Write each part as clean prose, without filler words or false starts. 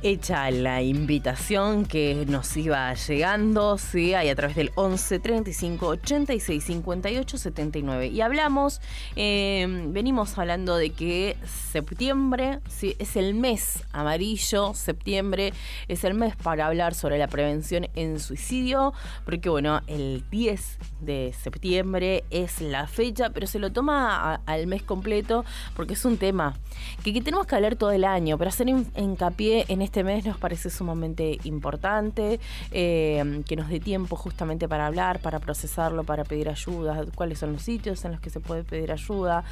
Hecha la invitación que nos iba llegando, sí, ahí a través del 11 35 86 58 79. Y hablamos, venimos hablando de que septiembre, sí, es el mes amarillo. Septiembre es el mes para hablar sobre la prevención en suicidio, porque bueno, el 10 de septiembre es la fecha, pero se lo toma al mes completo porque es un tema que tenemos que hablar todo el año, pero hacer hincapié en este mes nos parece sumamente importante, que nos dé tiempo justamente para hablar, para procesarlo, para pedir ayuda, cuáles son los sitios en los que se puede pedir ayuda,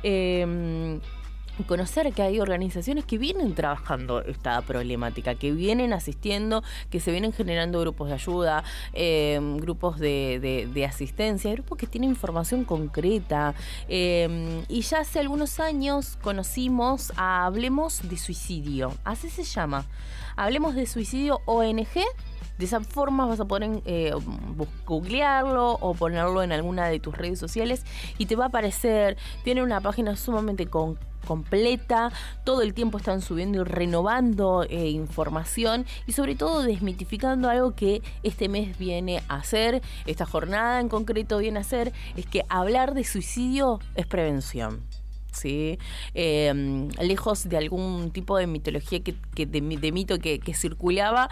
conocer que hay organizaciones que vienen trabajando esta problemática, que vienen asistiendo, que se vienen generando grupos de ayuda, grupos de asistencia, grupos que tienen información concreta. Y ya hace algunos años conocimos a Hablemos de Suicidio, así se llama, Hablemos de Suicidio ONG. De esa forma vas a poder googlearlo o ponerlo en alguna de tus redes sociales y te va a aparecer. Tiene una página sumamente completa, todo el tiempo están subiendo y renovando información y sobre todo desmitificando algo que este mes viene a hacer, esta jornada en concreto viene a hacer, es que hablar de suicidio es prevención. ¿Sí? Lejos de algún tipo de mitología de mito que circulaba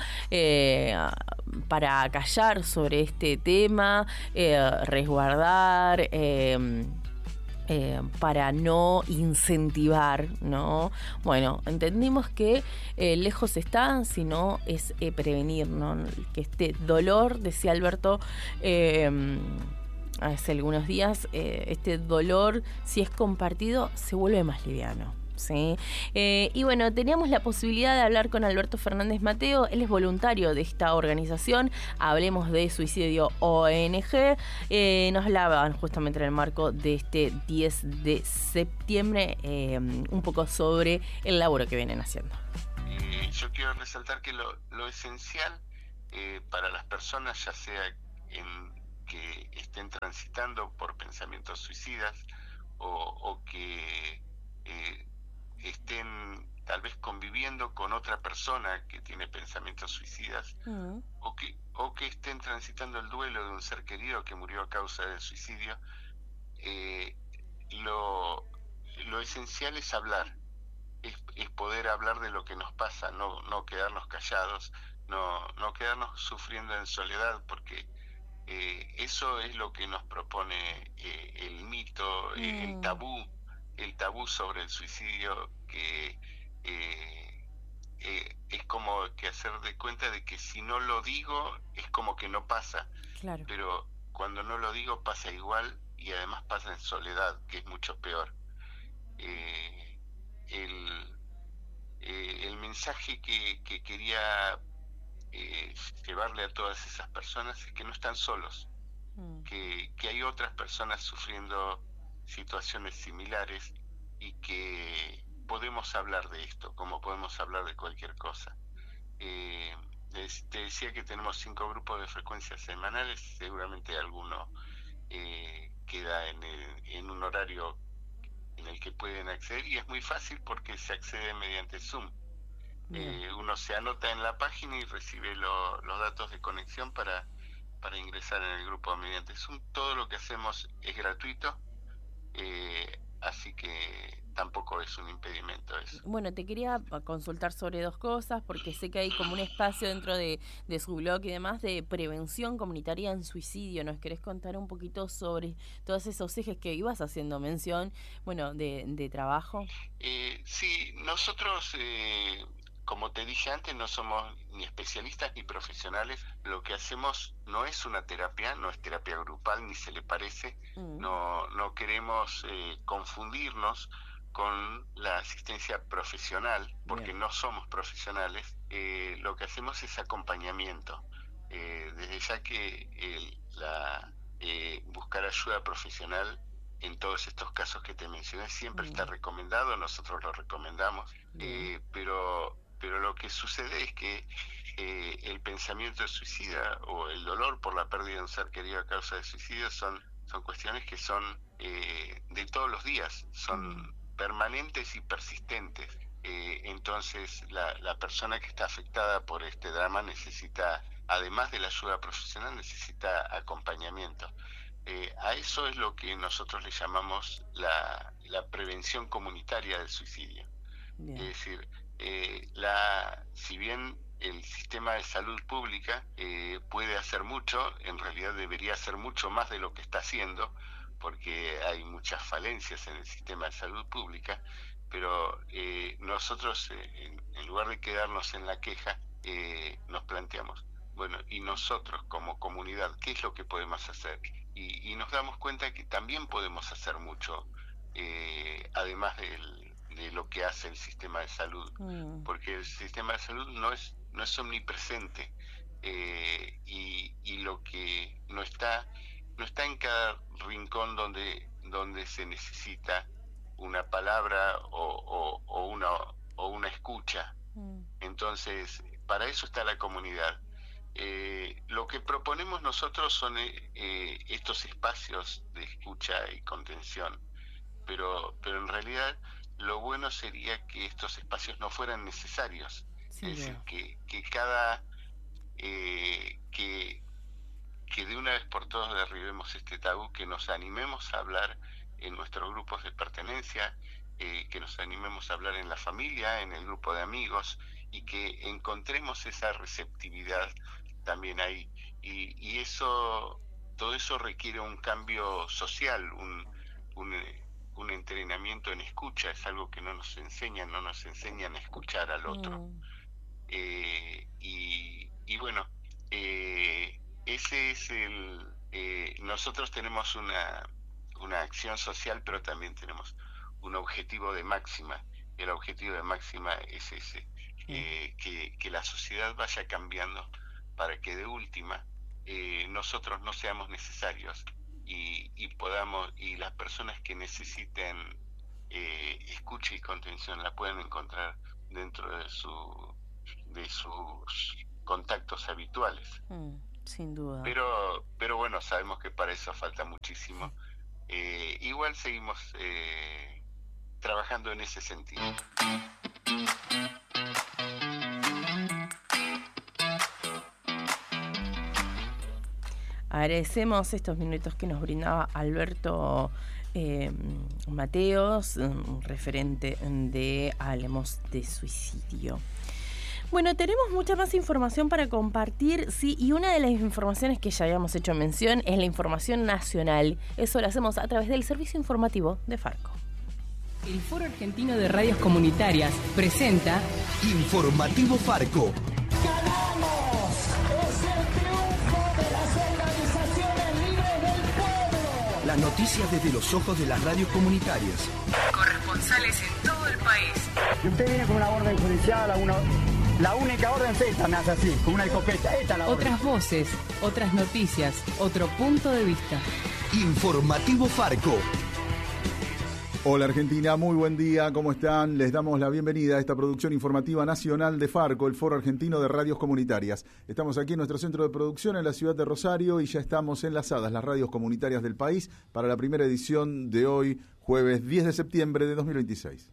para callar sobre este tema, resguardar, para no incentivar, ¿no? Bueno, entendimos que lejos está, sino es prevenir, ¿no? Que este dolor, decía Alberto, hace algunos días, este dolor, si es compartido, se vuelve más liviano. ¿Sí? Y bueno, teníamos la posibilidad de hablar con Alberto Fernández Mateo. Él es voluntario de esta organización, Hablemos de Suicidio ONG. Nos hablaban justamente en el marco de este 10 de septiembre un poco sobre el laburo que vienen haciendo. Yo quiero resaltar que lo esencial para las personas, ya sea que estén transitando por pensamientos suicidas o que estén tal vez conviviendo con otra persona que tiene pensamientos suicidas, o que estén transitando el duelo de un ser querido que murió a causa del suicidio, lo esencial es hablar, es poder hablar de lo que nos pasa, no quedarnos callados, no quedarnos sufriendo en soledad, porque eso es lo que nos propone el mito, el tabú sobre el suicidio, que es como que hacer de cuenta de que si no lo digo es como que no pasa. Claro. Pero cuando no lo digo pasa igual, y además pasa en soledad, que es mucho peor. El mensaje que quería llevarle a todas esas personas es que no están solos, que hay otras personas sufriendo situaciones similares y que podemos hablar de esto como podemos hablar de cualquier cosa. Te decía que tenemos 5 grupos de frecuencias semanales, seguramente alguno queda en un horario en el que pueden acceder, y es muy fácil porque se accede mediante Zoom. Uno se anota en la página y recibe los datos de conexión para ingresar en el grupo mediante Zoom. Todo lo que hacemos es gratuito, así que tampoco es un impedimento eso. Bueno, te quería consultar sobre 2 cosas, porque sé que hay como un espacio dentro de su blog y demás de prevención comunitaria en suicidio. ¿Nos querés contar un poquito sobre todos esos ejes que ibas haciendo mención, bueno, de trabajo? Sí, nosotros, como te dije antes, no somos ni especialistas ni profesionales. Lo que hacemos no es una terapia, no es terapia grupal, ni se le parece. No queremos confundirnos con la asistencia profesional, porque Bien. No somos profesionales. Lo que hacemos es acompañamiento. Desde ya que buscar ayuda profesional en todos estos casos que te mencioné siempre está recomendado, nosotros lo recomendamos, pero lo que sucede es que el pensamiento suicida o el dolor por la pérdida de un ser querido a causa de suicidio son cuestiones que son de todos los días, son permanentes y persistentes. Entonces la persona que está afectada por este drama necesita, además de la ayuda profesional, necesita acompañamiento. A eso es lo que nosotros le llamamos la prevención comunitaria del suicidio. Bien. Es decir, si bien el sistema de salud pública puede hacer mucho, en realidad debería hacer mucho más de lo que está haciendo, porque hay muchas falencias en el sistema de salud pública, pero nosotros, en lugar de quedarnos en la queja, nos planteamos, bueno, y nosotros como comunidad, ¿qué es lo que podemos hacer? Y nos damos cuenta que también podemos hacer mucho, además de lo que hace el sistema de salud, porque el sistema de salud no es omnipresente, y lo que no está en cada rincón donde se necesita una palabra o una escucha. Entonces, para eso está la comunidad. Lo que proponemos nosotros son estos espacios de escucha y contención, pero en realidad lo bueno sería que estos espacios no fueran necesarios. Sí, es decir, que cada que de una vez por todas derribemos este tabú, que nos animemos a hablar en nuestros grupos de pertenencia, que nos animemos a hablar en la familia, en el grupo de amigos, y que encontremos esa receptividad también ahí. Y todo eso requiere un cambio social, un entrenamiento en escucha. Es algo que no nos enseñan a escuchar al otro. Y bueno, ese es nosotros tenemos una acción social, pero también tenemos un objetivo de máxima. El objetivo de máxima es ese, que la sociedad vaya cambiando para que de última nosotros no seamos necesarios y podamos, y las personas que necesiten escucha y contención la pueden encontrar dentro de sus contactos habituales. Sin duda. Pero bueno, sabemos que para eso falta muchísimo. Igual seguimos trabajando en ese sentido. Agradecemos estos minutos que nos brindaba Alberto Mateos, referente de Hablemos de Suicidio. Bueno, tenemos mucha más información para compartir, sí, y una de las informaciones que ya habíamos hecho mención es la información nacional. Eso lo hacemos a través del servicio informativo de Farco. El Foro Argentino de Radios Comunitarias presenta Informativo Farco. ¡Ganamos! ¡Es el triunfo de las organizaciones libres del pueblo! Las noticias desde los ojos de las radios comunitarias. Corresponsales en todo el país. Y usted viene con una orden judicial, la única orden es esta, me hace así, con una escopeta. Esta es la orden. Otras voces, otras noticias, otro punto de vista. Informativo Farco. Hola Argentina, muy buen día, ¿cómo están? Les damos la bienvenida a esta producción informativa nacional de Farco, el Foro Argentino de Radios Comunitarias. Estamos aquí en nuestro centro de producción en la ciudad de Rosario y ya estamos enlazadas las radios comunitarias del país para la primera edición de hoy, jueves 10 de septiembre de 2026.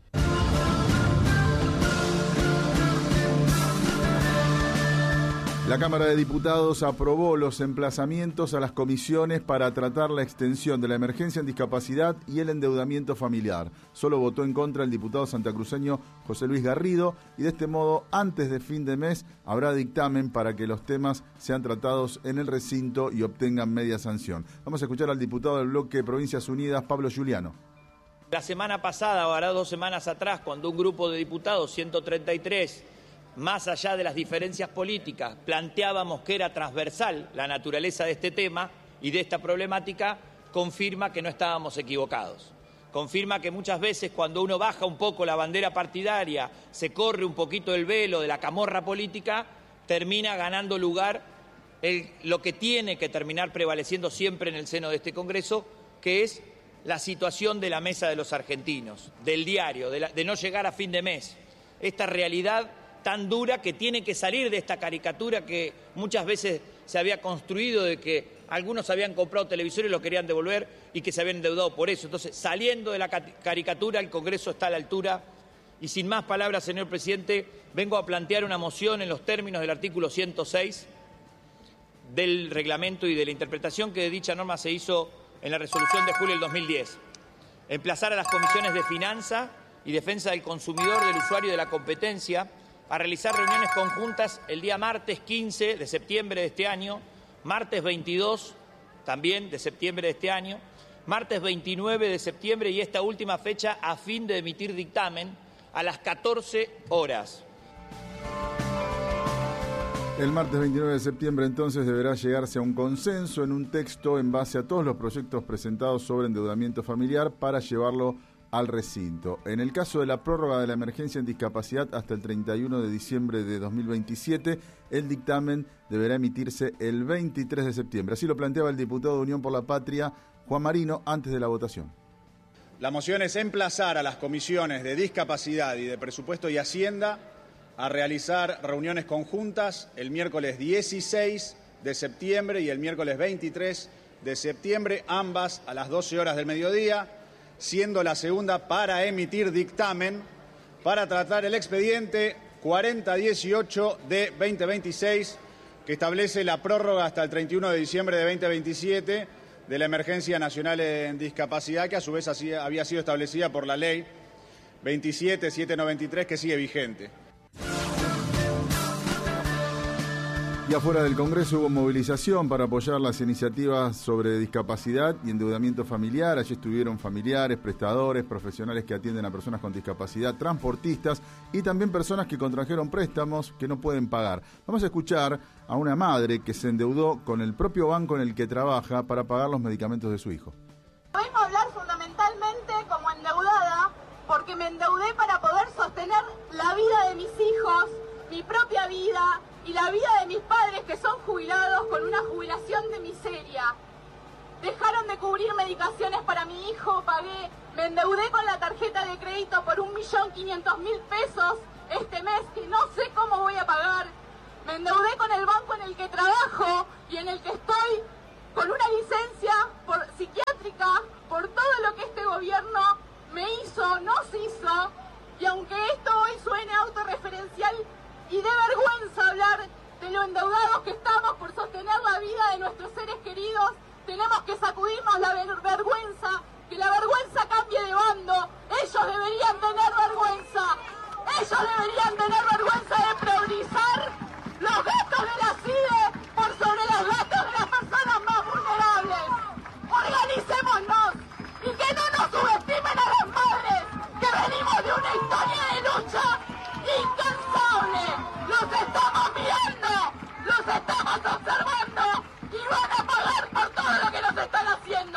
La Cámara de Diputados aprobó los emplazamientos a las comisiones para tratar la extensión de la emergencia en discapacidad y el endeudamiento familiar. Solo votó en contra el diputado santacruceño José Luis Garrido y de este modo, antes de fin de mes, habrá dictamen para que los temas sean tratados en el recinto y obtengan media sanción. Vamos a escuchar al diputado del bloque Provincias Unidas, Pablo Giuliano. La semana pasada, o ahora 2 semanas atrás, cuando un grupo de diputados, 133, más allá de las diferencias políticas, planteábamos que era transversal la naturaleza de este tema y de esta problemática, confirma que no estábamos equivocados. Confirma que muchas veces cuando uno baja un poco la bandera partidaria, se corre un poquito el velo de la camorra política, termina ganando lugar lo que tiene que terminar prevaleciendo siempre en el seno de este Congreso, que es la situación de la mesa de los argentinos, del diario, de no llegar a fin de mes. Esta realidad tan dura que tiene que salir de esta caricatura que muchas veces se había construido de que algunos habían comprado televisores y lo querían devolver y que se habían endeudado por eso. Entonces, saliendo de la caricatura, el Congreso está a la altura Y sin más palabras, señor presidente, vengo a plantear una moción en los términos del artículo 106 del reglamento y de la interpretación que de dicha norma se hizo en la resolución de julio del 2010. Emplazar a las comisiones de Finanza y Defensa del Consumidor, del Usuario y de la Competencia a realizar reuniones conjuntas el día martes 15 de septiembre de este año, martes 22 también de septiembre de este año, martes 29 de septiembre y esta última fecha a fin de emitir dictamen a las 14 horas. El martes 29 de septiembre entonces deberá llegarse a un consenso en un texto en base a todos los proyectos presentados sobre endeudamiento familiar para llevarlo al recinto. En el caso de la prórroga de la emergencia en discapacidad hasta el 31 de diciembre de 2027, el dictamen deberá emitirse el 23 de septiembre. Así lo planteaba el diputado de Unión por la Patria, Juan Marino, antes de la votación. La moción es emplazar a las comisiones de discapacidad y de presupuesto y Hacienda a realizar reuniones conjuntas el miércoles 16 de septiembre y el miércoles 23 de septiembre, ambas a las 12 horas del mediodía, siendo la segunda para emitir dictamen para tratar el expediente 4018 de 2026, que establece la prórroga hasta el 31 de diciembre de 2027 de la emergencia nacional en discapacidad, que a su vez había sido establecida por la ley 27793, que sigue vigente. Y afuera del Congreso hubo movilización para apoyar las iniciativas sobre discapacidad y endeudamiento familiar. Allí estuvieron familiares, prestadores, profesionales que atienden a personas con discapacidad, transportistas y también personas que contrajeron préstamos que no pueden pagar. Vamos a escuchar a una madre que se endeudó con el propio banco en el que trabaja para pagar los medicamentos de su hijo. Vengo a hablar fundamentalmente como endeudada porque me endeudé para poder sostener la vida de mis hijos, mi propia vida y la vida de mis padres que son jubilados con una jubilación de miseria. Dejaron de cubrir medicaciones para mi hijo, me endeudé con la tarjeta de crédito por 1.500.000 pesos este mes que no sé cómo voy a pagar. Me endeudé con el banco en el que trabajo y en el que estoy con una licencia psiquiátrica por todo lo que este gobierno me hizo, nos hizo, y aunque esto hoy suene autorreferencial y de vergüenza hablar de lo endeudados que estamos por sostener la vida de nuestros seres queridos, tenemos que sacudirnos la vergüenza, que la vergüenza cambie de bando. Ellos deberían tener vergüenza, ellos deberían tener vergüenza de priorizar los gastos de la CIDE por sobre los gastos de las personas más vulnerables. Organicémonos y que no nos subestimen a las madres, que venimos de una historia de lucha incansable. Los estamos mirando, los estamos observando y van a pagar por todo lo que nos están haciendo.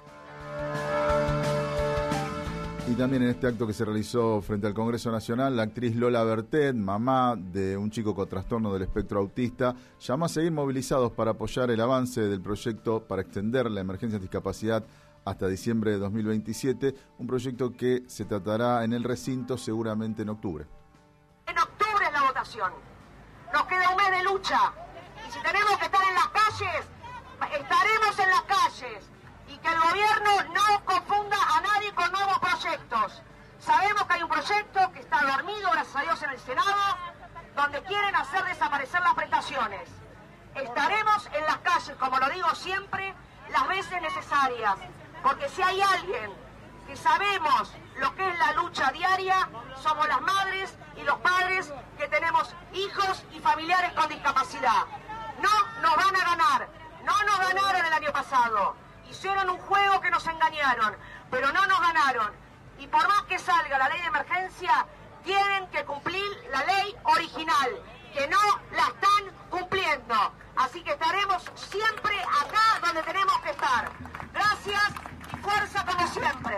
Y también en este acto que se realizó frente al Congreso Nacional, la actriz Lola Bertet, mamá de un chico con trastorno del espectro autista, llamó a seguir movilizados para apoyar el avance del proyecto para extender la emergencia de discapacidad hasta diciembre de 2027, un proyecto que se tratará en el recinto seguramente en octubre. En octubre es la votación. Nos queda un mes de lucha. Y si tenemos que estar en las calles, estaremos en las calles. Y que el gobierno no confunda a nadie con nuevos proyectos. Sabemos que hay un proyecto que está dormido, gracias a Dios, en el Senado, donde quieren hacer desaparecer las prestaciones. Estaremos en las calles, como lo digo siempre, las veces necesarias. Porque si hay alguien que sabemos lo que es la lucha diaria, somos las madres y los padres que tenemos hijos y familiares con discapacidad. No nos van a ganar, no nos ganaron el año pasado, hicieron un juego que nos engañaron, pero no nos ganaron. Y por más que salga la ley de emergencia, tienen que cumplir la ley original, que no la están cumpliendo. Así que estaremos siempre acá donde tenemos que estar. Gracias y fuerza como siempre.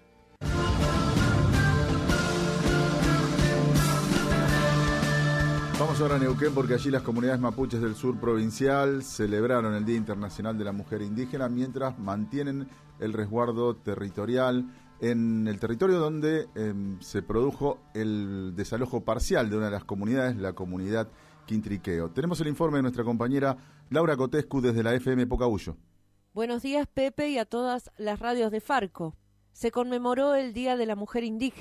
Vamos ahora a Neuquén porque allí las comunidades mapuches del sur provincial celebraron el Día Internacional de la Mujer Indígena mientras mantienen el resguardo territorial en el territorio donde se produjo el desalojo parcial de una de las comunidades, la comunidad Quintriqueo. Tenemos el informe de nuestra compañera Laura Cotescu desde la FM Pocahullo. Buenos días, Pepe, y a todas las radios de Farco. Se conmemoró el Día de la Mujer Indígena,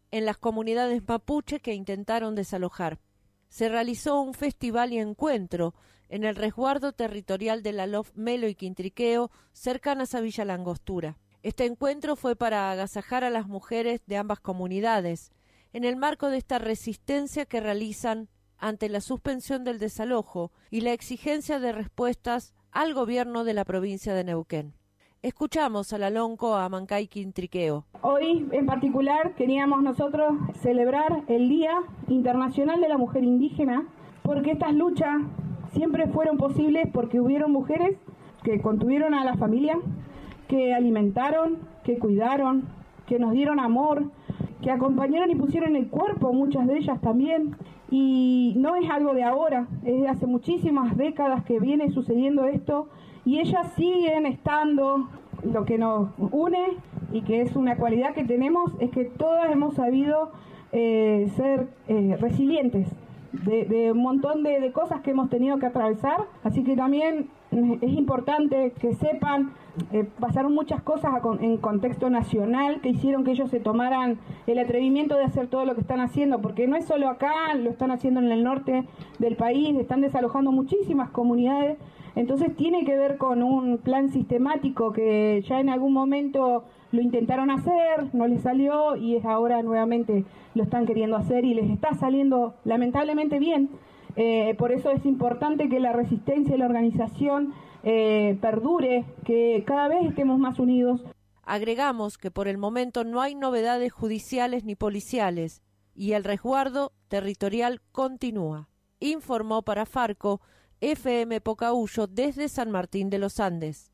en las comunidades mapuche que intentaron desalojar. Se realizó un festival y encuentro en el resguardo territorial de la LOF Melo y Quintriqueo, cercanas a Villa Langostura. Este encuentro fue para agasajar a las mujeres de ambas comunidades, en el marco de esta resistencia que realizan ante la suspensión del desalojo y la exigencia de respuestas al gobierno de la provincia de Neuquén. Escuchamos a la Lonco Amancay Quintriqueo. Hoy en particular queríamos nosotros celebrar el Día Internacional de la Mujer Indígena, porque estas luchas siempre fueron posibles porque hubieron mujeres que contuvieron a la familia, que alimentaron, que cuidaron, que nos dieron amor, que acompañaron y pusieron el cuerpo, muchas de ellas también. Y no es algo de ahora, es de hace muchísimas décadas que viene sucediendo esto, y ellas siguen estando. Lo que nos une y que es una cualidad que tenemos es que todas hemos sabido ser resilientes de un montón de cosas que hemos tenido que atravesar, así que también es importante que sepan, pasaron muchas cosas en contexto nacional que hicieron que ellos se tomaran el atrevimiento de hacer todo lo que están haciendo, porque no es solo acá, lo están haciendo en el norte del país, están desalojando muchísimas comunidades. Entonces tiene que ver con un plan sistemático que ya en algún momento lo intentaron hacer, no les salió y es ahora nuevamente lo están queriendo hacer y les está saliendo lamentablemente bien. Por eso es importante que la resistencia y la organización perdure, que cada vez estemos más unidos. Agregamos que por el momento no hay novedades judiciales ni policiales y el resguardo territorial continúa. Informó para Farco FM Pocahuyo desde San Martín de los Andes.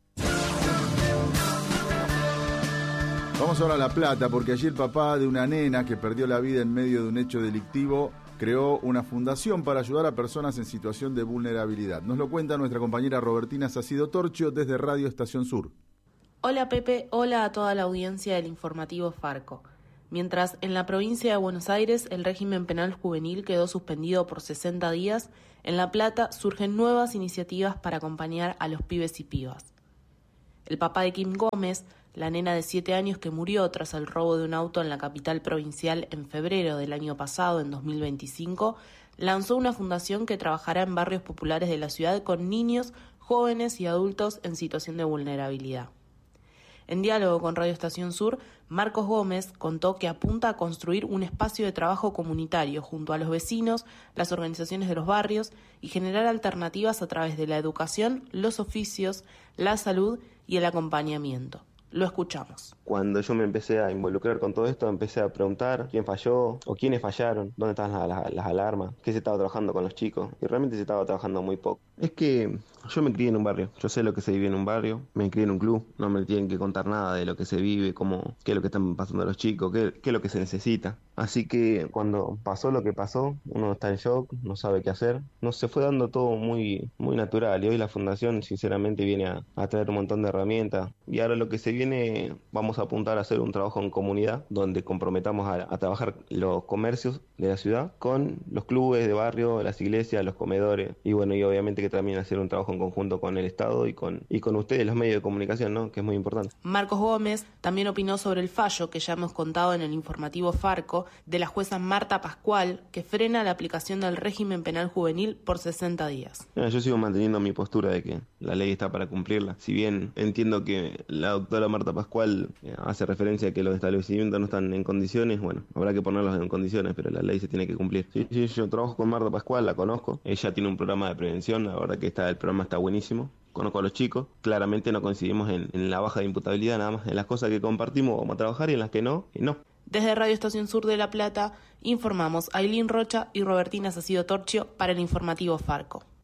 Vamos ahora a La Plata, porque allí el papá de una nena que perdió la vida en medio de un hecho delictivo creó una fundación para ayudar a personas en situación de vulnerabilidad. Nos lo cuenta nuestra compañera Robertina Sacido Torchio desde Radio Estación Sur. Hola Pepe, hola a toda la audiencia del informativo Farco. Mientras en la provincia de Buenos Aires el régimen penal juvenil quedó suspendido por 60 días, en La Plata surgen nuevas iniciativas para acompañar a los pibes y pibas. El papá de Kim Gómez, la nena de 7 años que murió tras el robo de un auto en la capital provincial en febrero del año pasado, en 2025, lanzó una fundación que trabajará en barrios populares de la ciudad con niños, jóvenes y adultos en situación de vulnerabilidad. En diálogo con Radio Estación Sur, Marcos Gómez contó que apunta a construir un espacio de trabajo comunitario junto a los vecinos, las organizaciones de los barrios y generar alternativas a través de la educación, los oficios, la salud y el acompañamiento. Lo escuchamos. Cuando yo me empecé a involucrar con todo esto, empecé a preguntar quién falló o quiénes fallaron, dónde estaban las alarmas, qué se estaba trabajando con los chicos, y realmente se estaba trabajando muy poco. Es que yo me crié en un barrio, yo sé lo que se vive en un barrio, me crié en un club, no me tienen que contar nada de lo que se vive, qué es lo que están pasando los chicos, qué es lo que se necesita. Así que cuando pasó lo que pasó, uno está en shock, no sabe qué hacer. Nos se fue dando todo muy, muy natural y hoy la fundación sinceramente viene a traer un montón de herramientas. Y ahora lo que se viene, vamos a apuntar a hacer un trabajo en comunidad donde comprometamos a trabajar los comercios de la ciudad con los clubes de barrio, las iglesias, los comedores y bueno, y obviamente que también hacer un trabajo en conjunto con el Estado y con ustedes, los medios de comunicación, ¿no? Que es muy importante. Marcos Gómez también opinó sobre el fallo que ya hemos contado en el informativo Farco de la jueza Marta Pascual, que frena la aplicación del régimen penal juvenil por 60 días. Yo sigo manteniendo mi postura de que la ley está para cumplirla. Si bien entiendo que la doctora Marta Pascual hace referencia a que los establecimientos no están en condiciones, bueno, habrá que ponerlos en condiciones, pero la ley se tiene que cumplir. Sí, yo trabajo con Marta Pascual, la conozco. Ella tiene un programa de prevención, la verdad que el programa está buenísimo. Conozco a los chicos, claramente no coincidimos en la baja de imputabilidad, nada más en las cosas que compartimos vamos a trabajar y en las que no, no. Desde Radio Estación Sur de La Plata informamos a Ailín Rocha y Robertina Sacido Torchio para el informativo Farco.